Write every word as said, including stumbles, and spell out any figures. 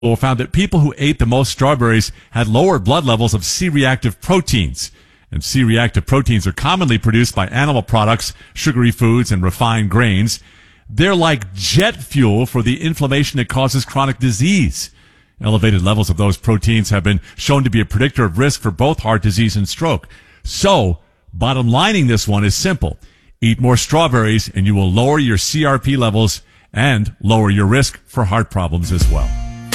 found that people who ate the most strawberries had lower blood levels of C-reactive proteins. And C-reactive proteins are commonly produced by animal products, sugary foods, and refined grains. They're like jet fuel for the inflammation that causes chronic disease. Elevated levels of those proteins have been shown to be a predictor of risk for both heart disease and stroke. So, bottom lining this one is simple. Eat more strawberries and you will lower your C R P levels and lower your risk for heart problems as well.